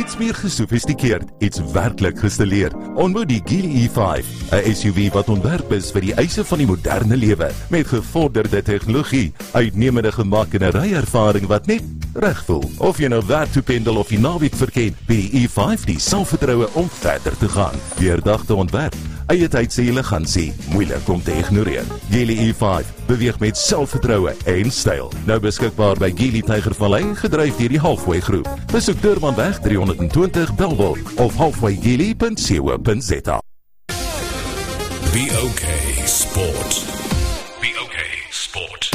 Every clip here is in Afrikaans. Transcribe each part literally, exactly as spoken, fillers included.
Iets meer gesofistikeerd, iets werklik gestileer. Ontmoet die Geely E vyf, 'n S U V wat ontwerp is vir die eise van die moderne lewe, met gevorderde tegnologie, uitnemende gemak en 'n ryervaring wat net reg voel. Of jy nou werk toe pendel of die naweek verken, bied die E vyf die selfvertroue om verder te gaan. Deurdagte ontwerp, eie tydse elegansie, moeilik om te ignoreer. Geely E vyf beweeg met selfvertroue en styl. Nou beskikbaar by Geely Tygervallei, gedryf deur die Halfway Groep. Besoek Durbanweg driehonderdtwintig Bellville of halfway geely punt co punt za. Be okay, sport. Be okay, sport.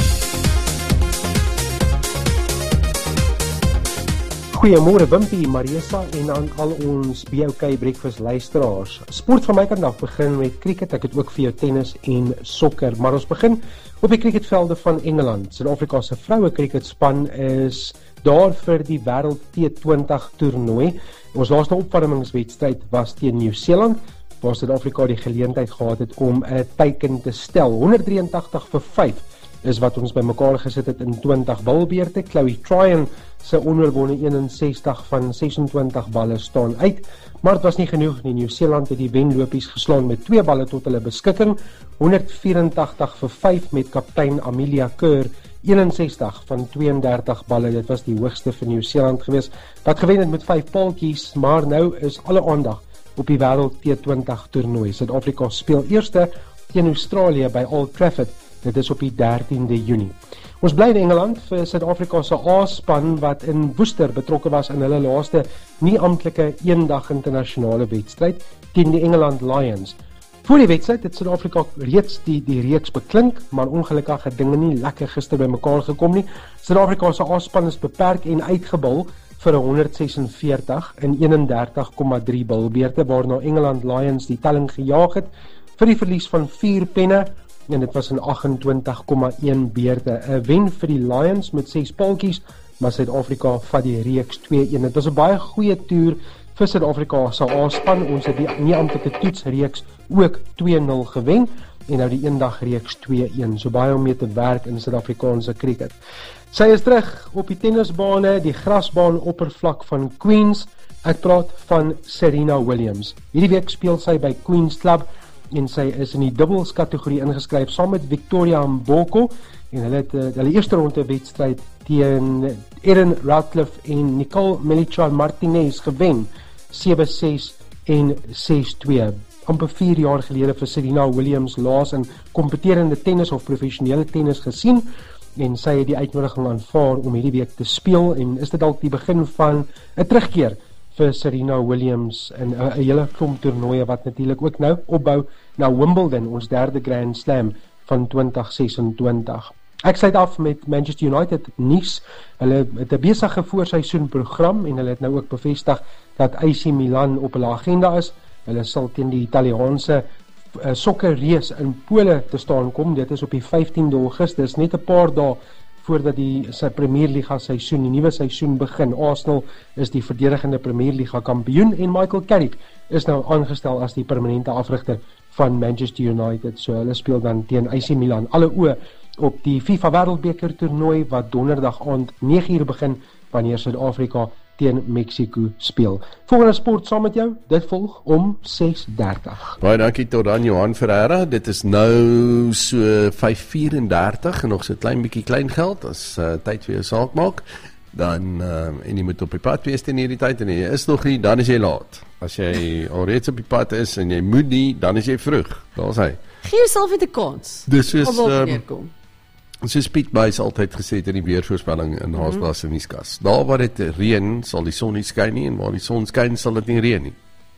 Goeiemôre Wimpie, Marisa en aan al ons B O K Breakfast luisteraars. Sport van my kant af begin met cricket. Ek het ook vir jou tennis en sokker, maar ons begin op die cricketvelde van Engeland. Suid-Afrika se vroue cricketspan is daar vir die Wêreld T twintig toernooi. Ons laaste opwarmingswedstryd was teen Nieu-Seeland, waar Suid-Afrika die geleentheid gehad het om 'n teiken te stel. honderddrieëntagtig vir vyf is wat ons bymekaar gesit het in twintig balbeurte. Chloe Tryon se onoorwonde eenensestig van sesentwintig balle staan uit, maar dit was nie genoeg nie. Nieu-Seeland het die wenlopies geslaan met twee balle tot hulle beskikking, honderdvierentagtig vir vyf met kaptein Amelia Kerr, eenensestig van tweeëndertig balle. Dit was die hoogste vir Nieu-Seeland gewees, wat gewen het met vyf paaltjies, maar nou is alle aandag op die Wêreld T twintig toernooi. Suid-Afrika speel eerste teen Australië by Old Trafford. Dit is op die dertiende Junie. Ons bly in Engeland vir Suid-Afrika se A-span wat in Worcester betrokke was in hulle laaste nie-amptelike eendag internasionale wedstryd teen die Engeland Lions. Voor die wedstryd het Suid-Afrika reeds die die reeks beklink, maar ongelukkig het dinge nie lekker gister bymekaar gekom nie. Suid-Afrika se A-span is beperk en uitgebul vir honderdsesenveertig in eenendertig komma drie bilbeurte, waarna Engeland Lions die telling gejaag het vir die verlies van vier penne, en dit was in agt-en-twintig komma een beurte. 'n Wen vir die Lions met ses paaltjies, maar Suid-Afrika vat die reeks twee-een. Dit was 'n baie goeie toer vir Suid-Afrika se A-span. Ons het die nie-amptelike toetsreeks ook twee-nul gewen en nou die eendag reeks twee-een. So baie om mee te werk in Suid-Afrikaanse cricket. Sy is terug op die tennisbane, die grasbaan oppervlak van Queens. Ek praat van Serena Williams. Hierdie week speel sy by Queens Club en sy is in die dubbels kategorie ingeskryf saam met Victoria Mboko, en hulle het uh, hulle eerste ronde wedstryd teen Erin Ratcliffe en Nicole Melichar Martinez gewen, sewe ses en ses twee. Amper vier jaar gelede vir Serena Williams laas in kompeterende tennis of professionele tennis gesien, en sy het die uitnodiging aanvaar om hierdie week te speel, en is dit dalk die begin van 'n terugkeer vir Serena Williams in 'n hele klomp toernooie wat natuurlik ook nou opbou na Wimbledon, ons derde Grand Slam van twintig sesentwintig. Ek sluit af met Manchester United nuus. Hulle het 'n besige voorseisoenprogram en hulle het nou ook bevestig dat A C Milan op hulle agenda is. Hulle sal teen die Italiaanse uh, sokkerreus in Pole te staan kom. Dit is op die vyftiende Augustus, net 'n paar dae voordat die sy Premierliga seisoen, die nuwe seisoen begin. Arsenal is die verdedigende Premierliga kampioen en Michael Carrick is nou aangestel as die permanente afrigter van Manchester United. So hulle speel dan teen A C Milan. Alle oë op die FIFA Wêreldbeker toernooi wat donderdag aand nege uur begin wanneer Suid-Afrika teen Mexico speel. Volgende sport saam met jou, dit volg om ses dertig. Baie dankie tot dan Johan Ferreira. Dit is nou so vyf vyf-en-dertig en nog so 'n klein bietjie klein geld as uh, tyd vir jou saak maak. Dan uh, en jy moet op die pad wees teen hierdie tyd en jy is nog nie, dan is jy laat. As jy alreeds op die pad is en jy moet nie, dan is jy vroeg. Daar's hy. Gee jouself net 'n kans. Dis soos um, soos Piet Buys altyd gesê het in die weervoorspelling in Haasblaas se nuuskas. Daar waar dit reën, sal die son nie skyn nie, en waar die son skyn, sal dit nie reën nie.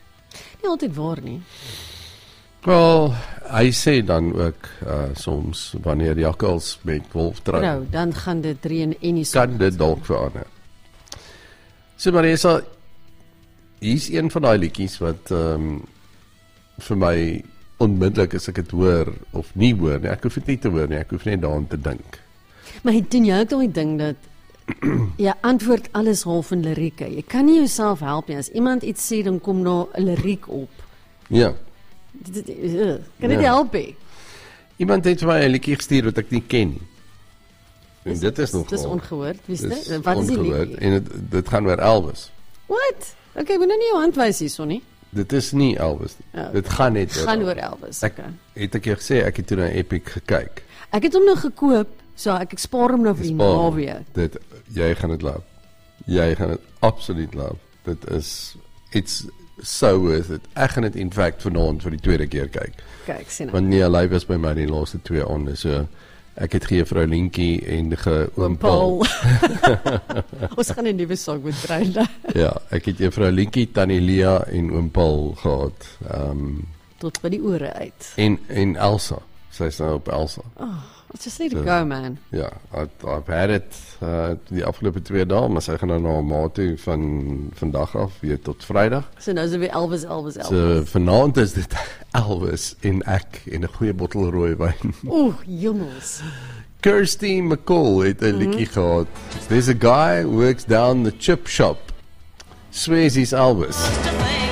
Nie altyd waar nie. Wel, hy sê dan ook uh, soms wanneer jakkals met wolf trou. Nou, dan gaan dit reën en die son. Kan dit dalk verander. So Marisa, hier's een van daai liedjies wat um, vir my onmiddellik as ek het hoor of nie hoor nie, ek hoef dit nie te hoor nie, ek hoef net daaraan te dink. Maar het doen jy ook daai ding dat jy antwoord alles half in lirieke. Jy kan nie jouself help nie. As iemand iets sê, dan kom daar 'n liriek op. Ja. Kan dit ja. help hê? Iemand het vir my 'n liedjie gestuur wat ek nie ken nie. En Is, dit is nog Dit is ongehoord, wist dit jy? Wat is die liedjie? En dit, dit gaan oor Elvis. What? Okay, moet nou nie jou hand wys hier, Sonny. Dit is nie Elvis. Oh, Dit gaan net gaan oor Elvis. Ek Okay. het ek jou gesê ek het toe na Epic gekyk. Ek het hom nou gekoop, so ek, ek spaar hom nou vir die Spaar. naweek. Dit jy gaan dit love. Jy gaan dit absoluut love. Dit is it's so worth it. Ek gaan dit in fact vanaand vir die tweede keer kyk. Kyk, sien nou. Want nie alleen was by my die laaste twee onder, so ek het gee vrou Lientjie en ge oom Paul. Ons gaan 'n nuwe song met Brenda. Ja, ek het juffrou Lientjie, Tannie Lia en oom Paul gehad. Ehm um, Tot by die ore uit. en en Elsa. Sy's nou op Elsa. Oh, let's just let it So, go, man. Ja, I've, I've had it uh, die afgelope twee dae, maar sy gaan nou na haar ma toe van vandag af weer tot Vrydag. So nou is dit weer Elvis, Elvis, Elvis. So vanaand is dit Elvis en ek en 'n goeie bottel rooi wyn. Oeh, jemmels. Kirsty McCall het 'n mm-hmm. liedjie gehad. There's a guy who works down the chip shop. Swears he's Elvis.